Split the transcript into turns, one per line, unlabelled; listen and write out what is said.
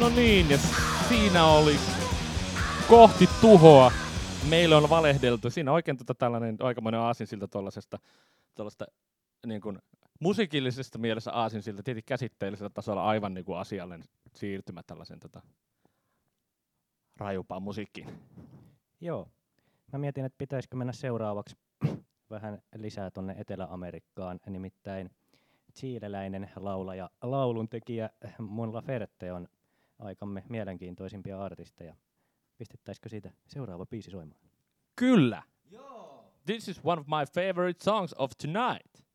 No niin, ja siinä oli kohti tuhoa. Meillä on valehdeltu. Siinä on oikein tällainen aikamoinen aasinsilta tuollaisesta niin kuin musiikillisesta mielessä aasinsilta, tietenkin käsitteellisellä tasolla aivan niin kuin asiallinen siirtymä tällaisen rajupaan musiikkiin.
Joo. Mä mietin, että pitäisikö mennä seuraavaksi vähän lisää tonne Etelä-Amerikkaan, nimittäin chileläinen laulaja, lauluntekijä Mon Laferte on aikamme mielenkiintoisimpia artisteja. Pistettäisikö siitä seuraava biisi soimaan?
Kyllä! Joo. This is one of my favorite songs of tonight.